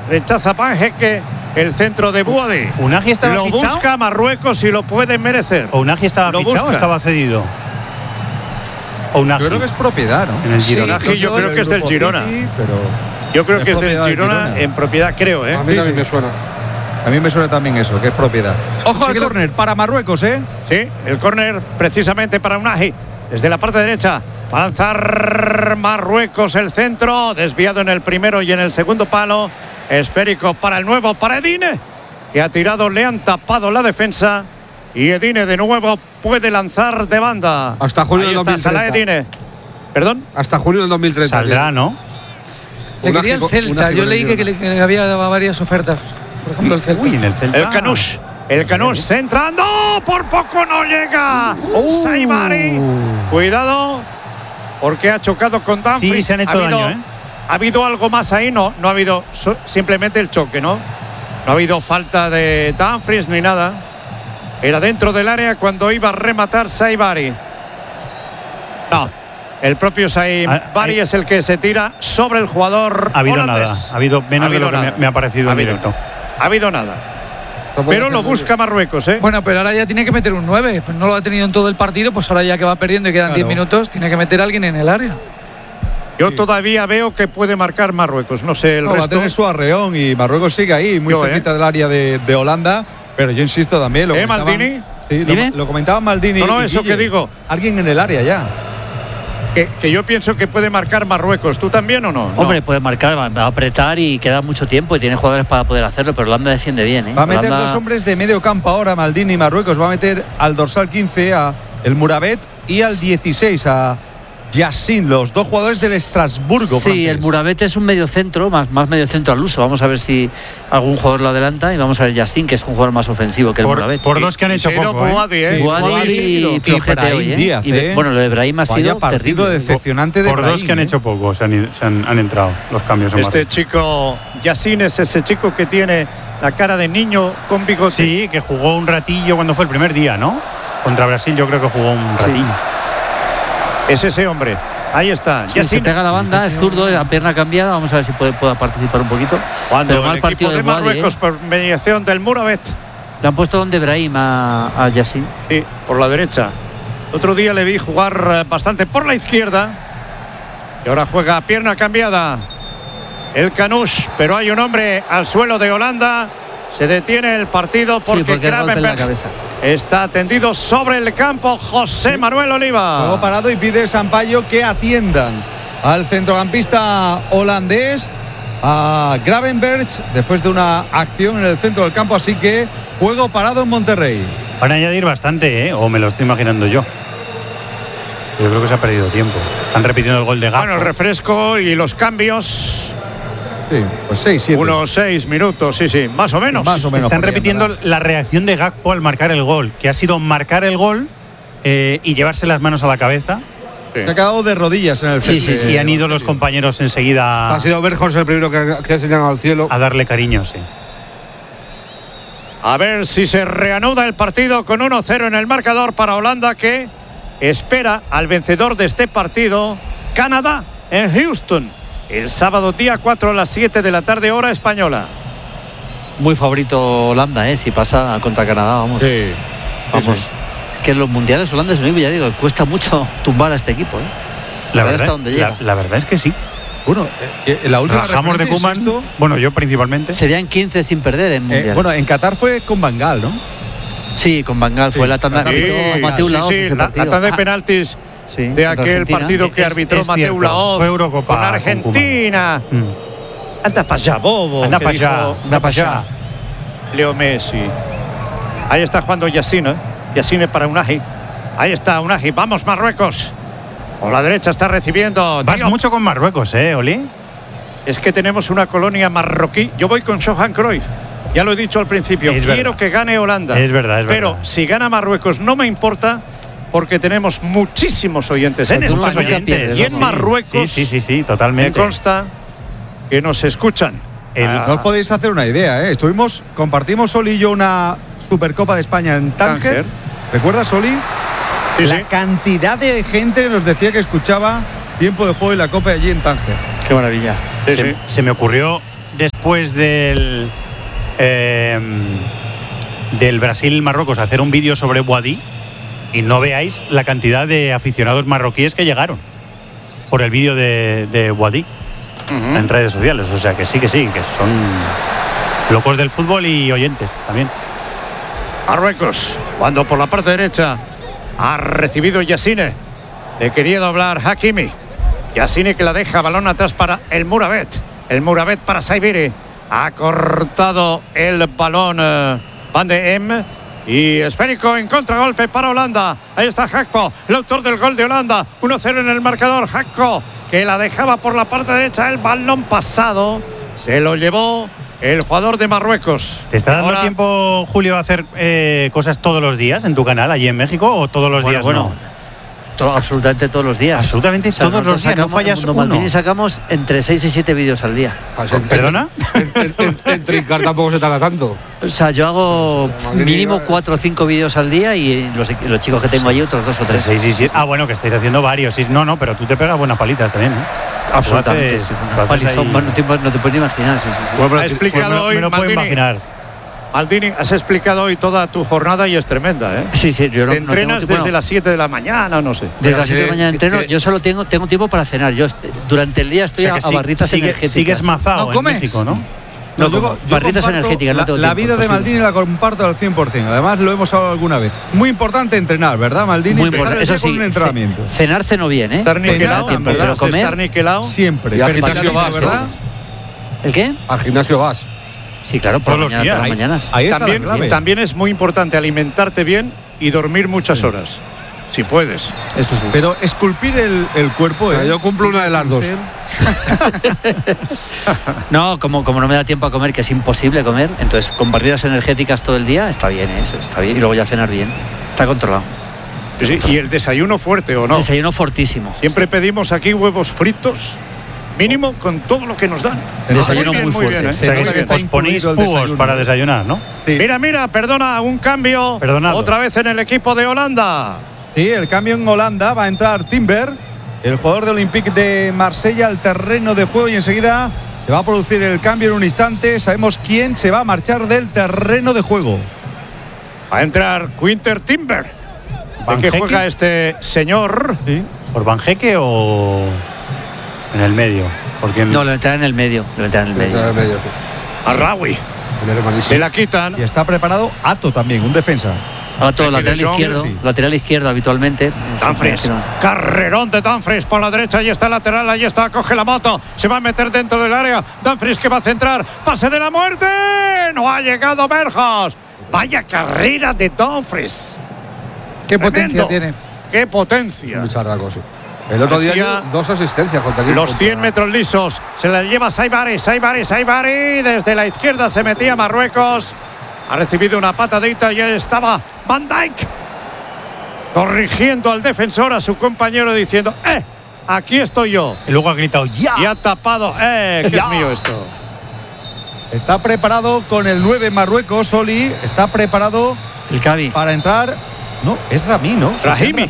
rechaza Panjeque el centro de Boadi. ¿Unagi estaba lo fichado? busca Marruecos y lo puede merecer. ¿O Unagi estaba Lo fichado busca. o estaba cedido? ¿O Unagi? Yo creo que es propiedad, ¿no? En el Girona. Unagi yo creo que es del Grupo Girona. City, pero Yo creo que es del propiedad del Girona en propiedad, creo, ¿eh? A mí también me suena. a mí me suena también eso, que es propiedad. Ojo al córner para Marruecos, ¿eh? Sí, el córner precisamente para Unagi. Desde la parte derecha va a lanzar Marruecos el centro. Desviado en el primero y en el segundo palo. Esférico para el nuevo, para Edine, que ha tirado, le han tapado la defensa. Y Edine de nuevo puede lanzar de banda. Hasta junio Ahí del está 2030. Salah Edine. ¿Perdón? Hasta junio del 2030. Saldrá, ¿no? Le quería el Unagi Celta. Yo con leí el que había varias ofertas. Por ejemplo, el Celta. Uy, en el Celta. El Canush. El Canush centrando. Por poco no llega. Saibari. Cuidado. Porque ha chocado con Dumfries. Sí, se han hecho daño, ¿eh? ¿Ha habido algo más ahí? No ha habido simplemente el choque, ¿no? No ha habido falta de Dumfries ni nada. Era dentro del área cuando iba a rematar Saibari. No, el propio Saibari es el que se tira sobre el jugador Ha habido holandés. nada. Ha habido menos de lo que me ha parecido en directo. Ha habido nada. Pero lo busca Marruecos, ¿eh? Bueno, pero ahora ya tiene que meter un 9. Pues no lo ha tenido en todo el partido, pues ahora ya que va perdiendo y quedan 10 minutos, tiene que meter a alguien en el área. Yo todavía veo que puede marcar Marruecos. No sé el Va a resto. tener su arreón y Marruecos sigue ahí, muy cerquita del área de Holanda. Pero yo insisto también. Lo comentaban- Maldini? Sí, lo comentaba Maldini. No, y eso Guille. que digo. Alguien en el área ya. Que yo pienso que puede marcar Marruecos. ¿Tú también o no? Hombre, puede marcar, va a apretar y queda mucho tiempo y tiene jugadores para poder hacerlo, pero Holanda defiende bien, ¿eh? Va a meter Holanda- dos hombres de medio campo ahora, Maldini, Marruecos. Va a meter al dorsal 15 a el Murabet y al 16 a Yassin, los dos jugadores del Estrasburgo. Sí, francés. el Murabete es un mediocentro, más mediocentro al uso. Vamos a ver si algún jugador lo adelanta y vamos a ver Yassin, que es un jugador más ofensivo que el Murabete. Por dos que han hecho poco, Boadi, ¿eh? ¿eh? Boadi y flojete hoy, ¿eh? Díaz, Y, bueno, lo de Brahim ha Vaya sido partido terrible. decepcionante de Por dos Brahim, que han hecho poco han entrado los cambios en Este Marruecos. chico, Yassin, es ese chico que tiene la cara de niño con bigote. Sí, que jugó un ratillo cuando fue el primer día, ¿no? Contra Brasil yo creo que jugó un ratillo. Es ese hombre. Ahí está. Sí, se pega la banda, es zurdo, la pierna cambiada. Vamos a ver si pueda participar un poquito. Cuando Pero mal el partido equipo de Boadi, Marruecos por mediación del Murabet. Le han puesto donde Brahim a Yassin. Sí, por la derecha. Otro día le vi jugar bastante por la izquierda. Y ahora juega pierna cambiada el Canush. Pero hay un hombre al suelo de Holanda. Se detiene el partido porque, porque el golpe en la Gravenberch cabeza. está tendido sobre el campo. José Manuel Oliva. Juego parado y pide Sampaio que atiendan al centrocampista holandés, a Gravenberch, después de una acción en el centro del campo. Así que juego parado en Monterrey. Van a añadir bastante, ¿eh? O me lo estoy imaginando yo. Yo creo que se ha perdido tiempo. Están repitiendo el gol de Gakpo. Bueno, el refresco y los cambios. Sí, pues 6-7. Unos 6 minutos, sí, más o menos. Más o menos. Están podrían repitiendo dar. la reacción de Gakpo al marcar el gol, que ha sido marcar el gol y llevarse las manos a la cabeza. Se ha quedado de rodillas en el centro. Y han ido los compañeros enseguida Ha sido Berjos el primero que ha señalado al cielo. a darle cariño, sí. A ver si se reanuda el partido con 1-0 en el marcador para Holanda, que espera al vencedor de este partido, Canadá, en Houston, el sábado día 4 a las 7 de la tarde, hora española. Muy favorito Holanda, si pasa contra Canadá, vamos. Sí. Vamos. Sí. Que en los mundiales Holanda es un equipo, ya digo, cuesta mucho tumbar a este equipo, La A ver verdad, hasta dónde llega. la verdad es que sí. Bueno, la última Rajamos de referencia, Koeman, insisto, bueno, yo principalmente. Serían 15 sin perder en mundiales. bueno, en Qatar fue con Van Gaal, ¿no? Sí, con Van Gaal fue la tanda. Sí, Arbitró Mateu Laoz ese la partido. tanda de penaltis Sí, de contra aquel Argentina. partido que arbitró Es Mateu cierto, Laoz fue Eurocopa con con Argentina. Koeman. Anda para allá, bobo. Anda que para allá, dijo anda para allá. Leo Messi. Ahí está jugando Yassin, ¿eh? Yassin para Unagi. Ahí está Unagi. Vamos, Marruecos. Por la derecha está recibiendo. Vas Diop. mucho con Marruecos, Oli. Es que tenemos una colonia marroquí. Yo voy con Johan Cruyff. Ya lo he dicho al principio. Es Quiero verdad. que gane Holanda. Es verdad. Pero si gana Marruecos no me importa, porque tenemos muchísimos oyentes en Muchos España oyentes, y en sí. Marruecos. Sí, Me totalmente. consta que nos escuchan. No os podéis hacer una idea, ¿eh? Compartimos Soli y yo una Supercopa de España en Tánger. ¿Recuerdas, Soli? Sí, La sí. cantidad de gente nos decía que escuchaba Tiempo de Juego y la Copa allí en Tánger. Qué maravilla. Sí, sí. Se me ocurrió después del Brasil-Marruecos hacer un vídeo sobre Boadí y no veáis la cantidad de aficionados marroquíes que llegaron por el vídeo de Boadí en redes sociales. O sea que sí, que son locos del fútbol y oyentes también. Marruecos, cuando por la parte derecha ha recibido Yassine. Le quería doblar Hakimi. Yassine que la deja, balón atrás para el Mouravet. El Mouravet para Saibiri. Ha cortado el balón Van de Em. Y esférico en contragolpe para Holanda. Ahí está Gakpo, el autor del gol de Holanda. 1-0 en el marcador. Gakpo, que la dejaba por la parte derecha. El balón pasado se lo llevó el jugador de Marruecos. ¿Te está dando tiempo, Julio, a hacer cosas todos los días en tu canal allí en México o todos los días no? Absolutamente todos los días. Absolutamente todos los días, no fallas uno. Maldini sacamos entre 6 y 7 vídeos al día. ¿Perdona? El trincar tampoco se tarda tanto. O sea, yo hago mínimo 4 o 5 vídeos al día y los chicos que tengo allí otros 2 o 3. 6 y 7. Ah, bueno, que estáis haciendo varios. No, pero tú te pegas buenas palitas también, ¿eh? Absolutamente. Palizón, no te puedes ni imaginar. Sí. Bueno, ha explicado hoy, me lo puedo imaginar. Maldini, has explicado hoy toda tu jornada y es tremenda, ¿eh? Sí, yo ¿Te entrenas desde las 7 de la mañana, no sé? Desde las 7 de la mañana entreno. Yo solo tengo tiempo para cenar. Yo durante el día estoy a barritas energéticas. Sigues mazado en México, ¿no? Yo barritas energéticas. La vida de Maldini la comparto al 100%. Además, lo hemos hablado alguna vez. Muy importante entrenar, ¿verdad, Maldini? Muy importante. Eso sí, con un entrenamiento. Cenar ceno bien, ¿eh? Estar niquelado, pero comer estar niquelado siempre. Y al gimnasio vas, ¿verdad? ¿El qué? Al gimnasio vas. Sí, claro, por todas las mañanas. Ahí está la clave. También es muy importante alimentarte bien y dormir muchas horas, si puedes. Eso sí. Pero esculpir el cuerpo. Yo cumplo una de las dos. No, como no me da tiempo a comer, que es imposible comer, entonces con barridas energéticas todo el día está bien, eso está bien. Y luego ya cenar bien. Está controlado. Sí, ¿y el desayuno fuerte o no? Desayuno fortísimo. Siempre pedimos aquí huevos fritos. Mínimo con todo lo que nos dan. Desayuno muy fuerte. Bien, ¿eh? O sea, que os ponéis púos para desayunar, ¿no? Sí. Mira, perdona, un cambio. Perdonado. Otra vez en el equipo de Holanda. Sí, el cambio en Holanda. Va a entrar Timber, el jugador de Olympique de Marsella, al terreno de juego y enseguida se va a producir el cambio en un instante. Sabemos quién se va a marchar del terreno de juego. Va a entrar Quinter Timber. ¿De qué juega este señor? Sí. ¿Por Banjeque o en el medio? Porque No, lo entrará en el medio. Arraoui. Se la quitan. Y está preparado Ato también, un defensa. Ato, lateral de Jong, izquierdo. sí. Lateral izquierdo habitualmente. Dumfries, carrerón de Dumfries por la derecha, ahí está el lateral, ahí está, coge la moto, se va a meter dentro del área, Dumfries que va a centrar, pase de la muerte, no ha llegado Berjos, vaya carrera de Dumfries. Qué Tremendo. potencia tiene. Qué potencia. Mucha raco, sí. El otro día Hacía 2 asistencias contra aquí. Los 100 metros lisos, se la lleva Saibari, desde la izquierda se metía Marruecos, ha recibido una patadita y ahí estaba Van Dijk corrigiendo al defensor, a su compañero, diciendo aquí estoy yo. Y luego ha gritado ¡ya! Y ha tapado, que es mío esto. Está preparado con el 9 Marruecos, Oli. Está preparado El Cavi. para entrar. No, es Rami, ¿no? Rahimi.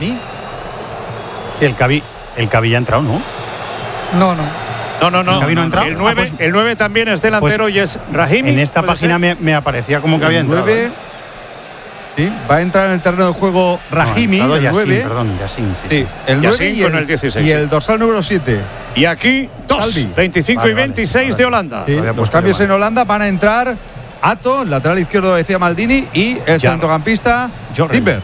Sí, el Cavi ya ha entrado, ¿no? No. No. ¿Cavi no ha entrado? El 9 también es delantero y es Rahimi. En esta página me aparecía como que había entrado. 9. Sí, va a entrar en el terreno de juego Rahimi, el el 9. Perdón, Yassin. Sí, el 9 Yassin y con el 16. Y el dorsal número 7. Y aquí 2, Salvi. 25 Vale, y 26 de Holanda. Sí, Había los puesto cambios mal. en Holanda van a entrar Ato, el lateral izquierdo decía Maldini, y el centrocampista Jorren. Timber.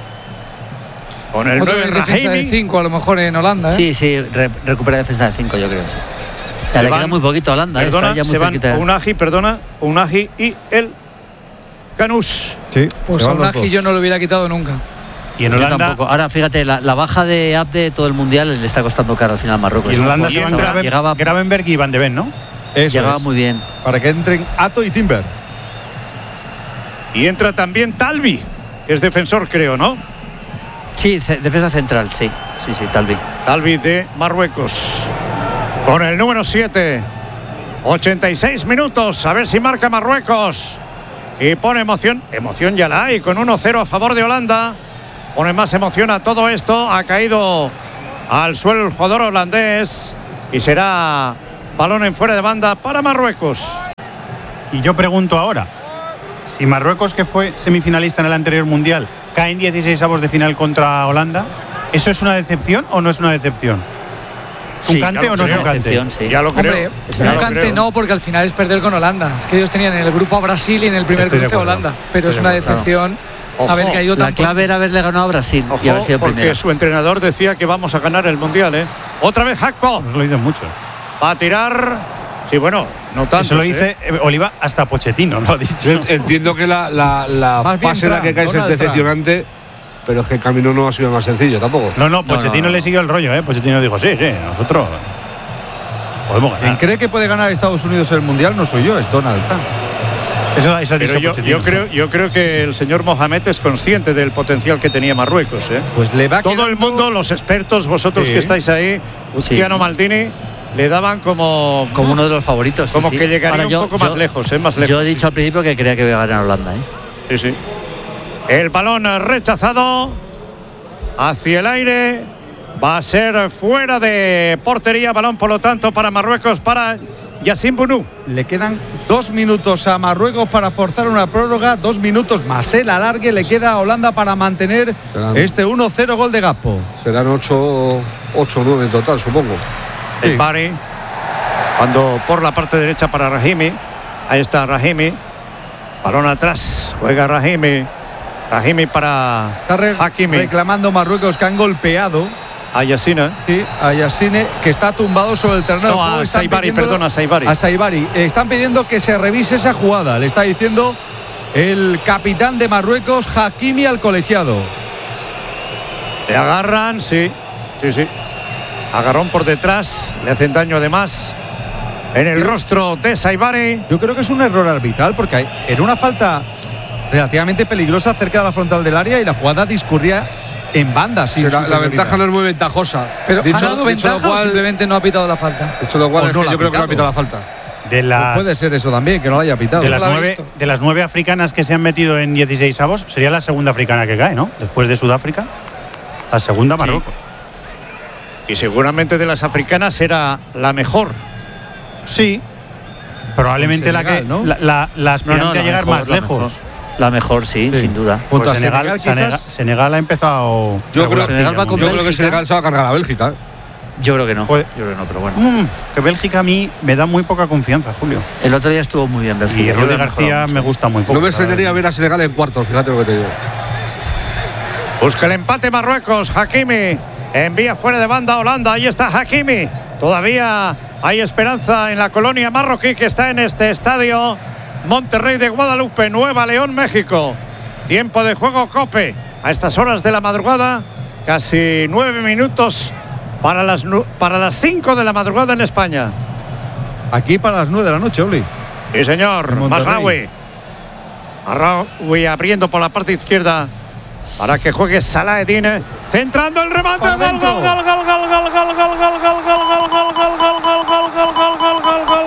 Con el Otro 9 defensa de Rahimi. 5 a lo mejor en Holanda, ¿eh? Sí, recupera defensa de 5, yo creo. Sí. Ya, le van- queda muy poquito a Holanda. Perdona, está ya muy se van cerquita. Unagi y el Canús. Sí, Pues se a van los Unagi dos. yo no lo hubiera quitado nunca. Y en Yo Holanda, tampoco. Ahora, fíjate, la baja de Abde todo el mundial le está costando caro al final a Marruecos. y en Holanda Y se van entra- Gravenberg y Van de Ven, ¿no? Eso llegaba es, muy bien. para que entren Ato y Timber. Y entra también Talvi, que es defensor, creo, ¿no? Sí, defensa central, sí, Talvi. Talvi de Marruecos. Con el número 7. 86 minutos. A ver si marca Marruecos. Y pone emoción. Emoción ya la hay. Con 1-0 a favor de Holanda. Pone más emoción a todo esto. Ha caído al suelo el jugador holandés. Y será balón en fuera de banda para Marruecos. Y yo pregunto ahora, si Marruecos, que fue semifinalista en el anterior Mundial, cae en 16avos de final contra Holanda, ¿eso es una decepción o no es una decepción? Sí, ¿Un cante o no es un cante? Sí. Ya lo creo. Hombre, un cante no, porque al final es perder con Holanda. Es que ellos tenían en el grupo a Brasil y en el primer Estoy de cruce a acuerdo. Holanda. Pero es una decepción Ojo, haber caído La tan clave era haberle ganado a Brasil y haber Ojo, sido porque primero. su entrenador decía que vamos a ganar el Mundial, ¿eh? Otra vez Hakpo. Nos lo dicen mucho. Va a tirar. Sí, bueno, no tanto. Eso lo dice Oliva hasta Pochettino, lo ha dicho. Yo entiendo que la Más bien fase en la que caes es Donald Trump. decepcionante, pero es que el camino no ha sido más sencillo tampoco. No, Pochettino no. le siguió el rollo, ¿eh? Pochettino dijo, sí, nosotros podemos Quien ganar. cree que puede ganar Estados Unidos el Mundial no soy yo, es Donald Trump. Eso ha Pero dicho Pochettino. yo creo que el señor Mohamed es consciente del potencial que tenía Marruecos, ¿eh? Pues le va Todo el quedando- mundo, los expertos, vosotros Sí. que estáis ahí, Luciano Maldini, le daban como Como uno de los favoritos. sí, como sí. que llegaría Ahora, un poco más lejos, más lejos. Yo he dicho al principio que creía que iba a ganar Holanda. Sí, sí. El balón rechazado hacia el aire. Va a ser fuera de portería. Balón, por lo tanto, para Marruecos, para Yassine Bounou. Le quedan 2 minutos a Marruecos para forzar una prórroga, 2 minutos más el alargue. Le queda a Holanda para mantener este 1-0 gol de Gakpo. Serán 8 o 9 en total, supongo. El Bari. Cuando por la parte derecha para Rahimi. Ahí está Rahimi. Balón atrás. Juega Rahimi. Rahimi para Está Hakimi. reclamando Marruecos que han golpeado, A Yassine. sí, a Yassine, que está tumbado sobre el terreno. No, de juego. a Están Saibari, pidiendo- perdón, a Saibari. A Saibari. Están pidiendo que se revise esa jugada. Le está diciendo el capitán de Marruecos, Hakimi, al colegiado. Le agarran, sí. Agarrón por detrás. Le hacen daño además en el rostro de Saibari. Yo creo que es un error arbitral porque era una falta relativamente peligrosa cerca de la frontal del área y la jugada discurría en banda. Sin La superioridad. ventaja no es muy ventajosa. Pero Dicho- ¿ha dado dicho ventaja lo cual- o simplemente no ha pitado la falta? Dicho lo cual, O es no que la ha yo creo que no ha pitado. pitado la falta. De las, Puede ser eso también, que no la haya pitado. de las No la he 9, visto. de las 9 africanas que se han metido en 16avos, sería la segunda africana que cae, ¿no? Después de Sudáfrica, la segunda Marruecos. Y seguramente de las africanas era la mejor. Sí. Probablemente Con la que Senegal, ¿no? la aspirante a llegar más lejos. La mejor, sí, sin duda. Junto Pues a Senegal, quizás. Senegal ha empezado. Yo creo, Senegal va con yo creo que Bélgica. Senegal se va a cargar a Bélgica. ¿eh? Yo creo que no. Puede- Yo creo que no, pero bueno. Que Bélgica a mí me da muy poca confianza, Julio. El otro día estuvo muy bien Bélgica. Y Yo Rudy lo he García mejorado me mucho. gusta muy poco. No me la verdad. extrañaría ver a Senegal en cuartos, fíjate lo que te digo. Busca el empate Marruecos. Hakimi envía fuera de banda a Holanda. Ahí está Hakimi. Todavía hay esperanza en la colonia marroquí que está en este estadio Monterrey de Guadalupe, Nueva León, México. Tiempo de juego Cope. A estas horas de la madrugada, casi 9 minutos para las 5 de la madrugada en España. Aquí para las 9 de la noche, Oli. Sí, señor. En Monterrey. Mazraoui. Mazraoui abriendo por la parte izquierda para que juegue Salah-Eddin. Centrando el remate. Por Gol, gol, dentro. gol, gol, gol, gol, gol, gol, gol, gol, gol, gol, gol, gol, gol, gol, gol, gol, gol, gol, gol,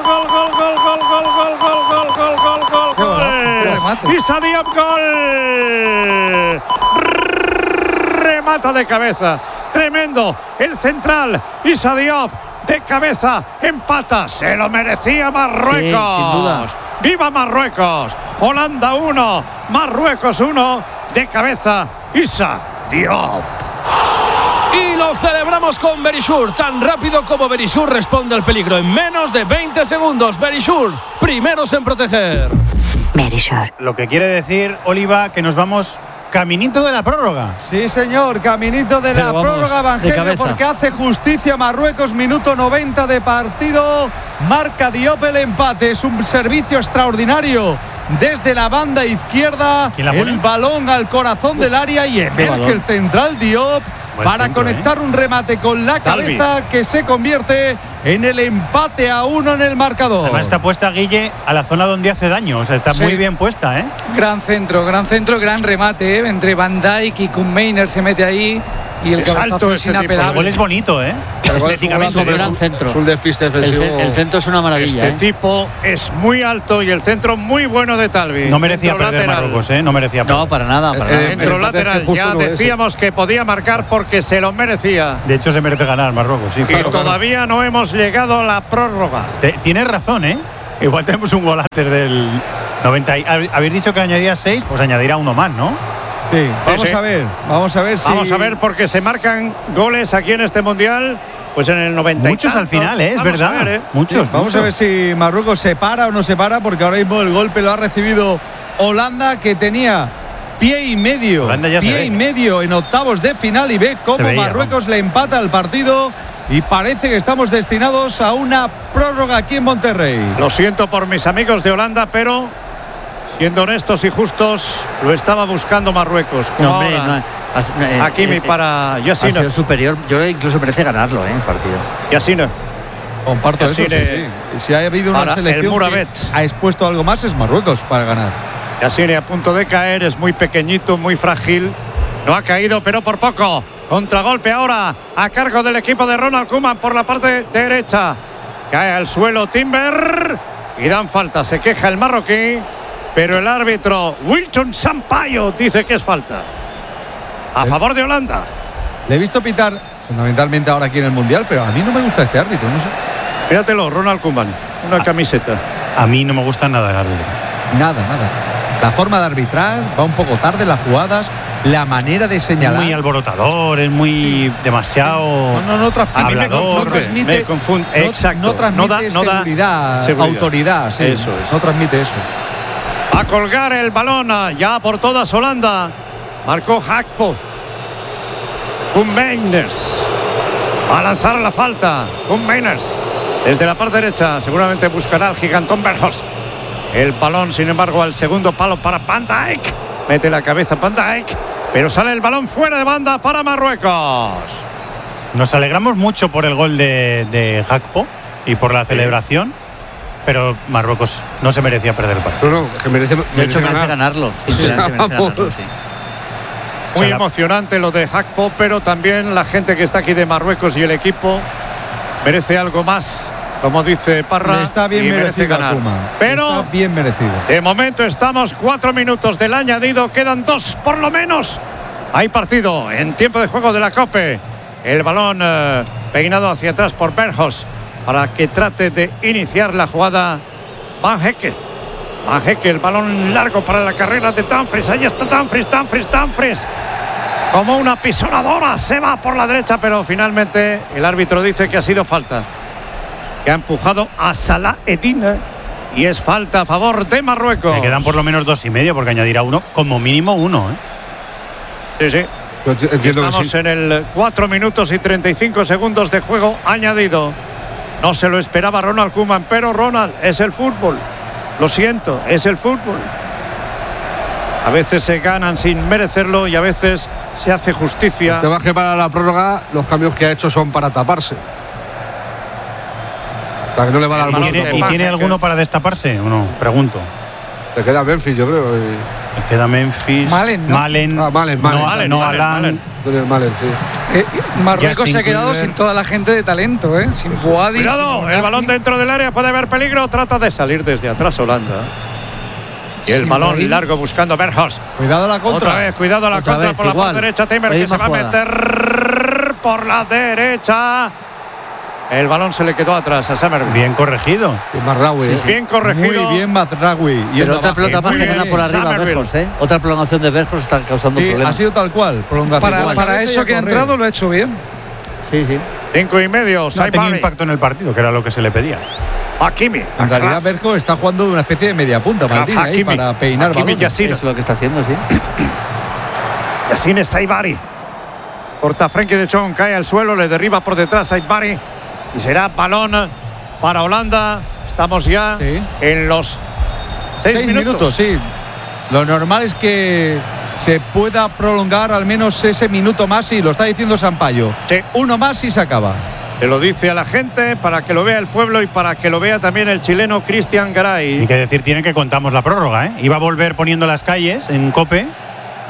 Qué remate. Issa Diop, gol. Remata de cabeza. Tremendo. El central. Issa Diop. De cabeza. Empata. Se lo merecía Marruecos. Sí, sin duda. ¡Viva Marruecos! Holanda 1. Marruecos 1. De cabeza. Issa Diop. Y lo celebramos con Verisur. Tan rápido como Verisur responde al peligro en menos de 20 segundos. Verisur, primeros en proteger. Verisur. Lo que quiere decir, Oliva, que nos vamos caminito de la prórroga. Sí, señor, caminito de Pero la vamos, prórroga, de Evangelio, cabeza. porque hace justicia Marruecos, minuto 90 de partido. Marca Diop el empate. Es un servicio extraordinario desde la banda izquierda. ¿Quién la pone? El balón al corazón del área y emerge balón. el central Diop Buen para centro, conectar un remate con la Talvi. cabeza que se convierte en el empate a 1 en el marcador. Además está puesta Guille a la zona donde hace daño. O sea, está Sí. muy bien puesta, ¿eh? Gran centro, gran remate. Entre Van Dijk y Koeman se mete ahí. Y el Es cabezazo alto es este tipo. El gol inapelable. es bonito, ¿eh? estéticamente un gran centro. Es un despiste defensivo. El centro es una maravilla. Este tipo es muy alto y el centro muy bueno de Talvi. No merecía Centro perder lateral. Marruecos, ¿eh? No merecía perder. No, para nada, para nada. Centro lateral, justo ya no es, decíamos que podía marcar porque se lo merecía. De hecho, se merece ganar Marruecos, sí. Y claro. todavía no hemos llegado a la prórroga. Tienes razón, ¿eh? Igual tenemos un gol antes del 90. Habéis dicho que añadía 6, pues añadirá uno más, ¿no? Sí, vamos sí. a ver. Vamos a ver si. Vamos a ver porque se marcan goles aquí en este mundial, pues en el 90. Muchos al final, es Vamos verdad. a ver, Muchos. Vamos a ver si Marruecos se para o no se para, porque ahora mismo el golpe lo ha recibido Holanda, que tenía pie y medio. Holanda ya se Pie ve. y medio en octavos de final, y ve cómo Se veía, Marruecos le empata el partido. Y parece que estamos destinados a una prórroga aquí en Monterrey. Lo siento por mis amigos de Holanda, pero siendo honestos y justos, lo estaba buscando Marruecos. Como No, hombre, ahora. no, Hakimi para ha Yassine. sido superior. Yo creo que incluso merece ganarlo, el partido. Yassine. Comparto eso, sí, Yassine sí. Si ha habido una para el selección que Muravet. ha expuesto algo más, es Marruecos para ganar. Yassine a punto de caer, es muy pequeñito, muy frágil. No ha caído, pero por poco. Contragolpe ahora a cargo del equipo de Ronald Koeman por la parte derecha. Cae al suelo Timber y dan falta. Se queja el marroquí, pero el árbitro Wilton Sampaio dice que es falta a favor de Holanda. Le he visto pitar fundamentalmente ahora aquí en el Mundial, pero a mí no me gusta este árbitro, no sé. Míratelo, Ronald Koeman, una camiseta. A mí no me gusta nada el árbitro. Nada. La forma de arbitrar va un poco tarde, las jugadas, la manera de Es señalar. muy alborotador, es muy demasiado. No transmite, A mí me hablador, confunde, transmite, me confunde. no- Exacto. no transmite no da seguridad, autoridad, sí. Eso es. No transmite eso. A colgar el balón ya por todas Holanda. Marcó Hakpo. Koeman-Meiners. Va a lanzar la falta. Koeman-Meiners. Desde la parte derecha seguramente buscará al gigantón Bergos. El balón, sin embargo, al segundo palo para Van Dijk. Mete la cabeza Van Dijk. Pero sale el balón fuera de banda para Marruecos. Nos alegramos mucho por el gol de Hakpo y por la celebración, pero Marruecos no se merecía perder el partido. No, que merece. De hecho, merece ganarlo. Sinceramente, merece ganarlo, sí. Muy O sea, emocionante lo de Hakpo, pero también la gente que está aquí de Marruecos y el equipo merece algo más, como dice Parra. Le está bien y merece merecido a ganar. Koeman. Pero Está bien merecido. de momento estamos 4 minutos del añadido, quedan 2 por lo menos. Hay partido en tiempo de juego de la COPE. El balón peinado hacia atrás por Bergos para que trate de iniciar la jugada Van Hecke. Van Hecke, el balón largo para la carrera de Dumfries. Ahí está Dumfries. Como una pisonadora se va por la derecha, pero finalmente el árbitro dice que ha sido falta. Que ha empujado a Salah Eddin y es falta a favor de Marruecos. Le quedan por lo menos 2,5 porque añadirá uno, como mínimo uno. Sí, sí. Yo entiendo que Estamos sí. en el 4 minutos y 35 segundos de juego añadido. No se lo esperaba Ronald Koeman, pero Ronald, es el fútbol. Lo siento, es el fútbol. A veces se ganan sin merecerlo y a veces se hace justicia. El tema es que para la prórroga los cambios que ha hecho son para taparse. Para que no le va a dar El balón gusto. de ¿Y Van tiene Hecke. alguno para destaparse o no? Pregunto. Le queda Memphis, yo creo. Le queda Memphis, Malen, ¿no? Malen, Malen. no Alan. Malen. Malen, sí. Marruecos Justin se ha quedado Kluivert. sin toda la gente de talento, sin Boadi. Cuidado, el balón dentro del área, puede haber peligro. Trata de salir desde atrás Holanda. Y el Sin balón Brahim. largo buscando Bergos. Cuidado a la contra. Otra vez, cuidado a la Otra contra vez, por la igual. parte derecha. Timber La que se misma va a jugada. meter por la derecha. El balón se le quedó atrás a Summerville. Bien corregido. Y Marraoui, Sí, sí. Bien corregido. Muy bien Mazraoui. Pero otra pelota más Muy que bien, gana por arriba Summerville. Bergos, Otra prolongación de Bergos está causando Sí, ha problemas. sido tal cual. Prolongación. Para, Con la para cabeza y eso a que ha correr. entrado lo ha hecho bien. Sí, sí. 5,5. No ha tenido Saibari. impacto en el partido, que era lo que se le pedía. Hakimi. En realidad, Bergos está jugando de una especie de media punta, Martín, ahí, Hakimi. para peinar Hakimi balones. Yassine. Eso es lo que está haciendo, sí. Yassine Saibari. Corta Frenkie de Jong, cae al suelo, le derriba por detrás Saibari. Y será balón para Holanda. Estamos ya Sí. en los 6 minutos, sí. Lo normal es que se pueda prolongar al menos ese minuto más, y lo está diciendo Sampaio. Sí. Uno más y se acaba. Se lo dice a la gente para que lo vea el pueblo y para que lo vea también el chileno Cristian Y Garay. que decir tiene que contamos la prórroga, ¿eh? Iba a volver poniendo las calles en COPE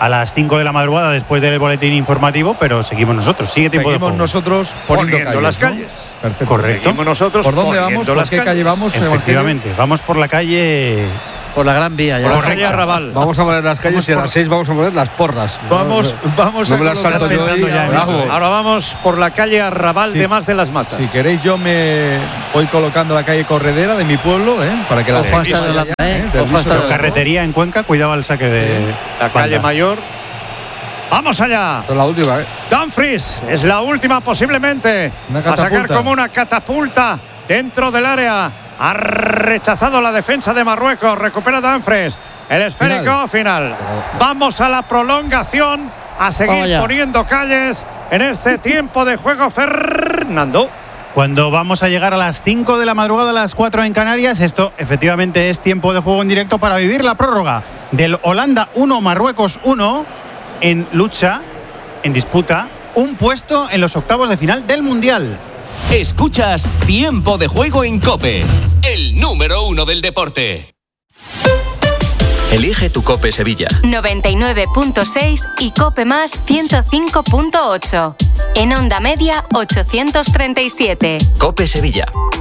a las 5 de la madrugada después del boletín informativo, pero seguimos nosotros. Sigue tiempo de juego. Nosotros poniendo las ¿no? calles. Perfecto. Correcto. Seguimos nosotros. ¿Por dónde vamos? ¿Por qué calle vamos? Efectivamente, vamos por la calle. Por la Gran Vía. Ya Por la calle Arrabal. Vamos a poner las calles y a las 6 vamos a poner las porras. Vamos no me las salto yo ahí. Ahora vamos por la calle Arrabal de Más de las Matas. Si queréis, yo me voy colocando la calle Corredera de mi pueblo, para que la Ojo hasta de la carretería en Cuenca, cuidado al saque de la calle Mayor. Vamos allá. Es la última, Dumfries es la última posiblemente. A sacar como una catapulta dentro del área. Ha rechazado la defensa de Marruecos. Recupera Dumfries. El esférico final. Vamos a la prolongación. A seguir poniendo calles en este tiempo de juego, Fernando. Cuando vamos a llegar a las 5 de la madrugada, a las 4 en Canarias, esto efectivamente es tiempo de juego en directo para vivir la prórroga del Holanda 1, Marruecos 1, en lucha, en disputa, un puesto en los octavos de final del Mundial. Escuchas Tiempo de Juego en COPE, el número 1 del deporte. Elige tu COPE Sevilla. 99.6 y COPE Más 105.8. En onda media 837. COPE Sevilla.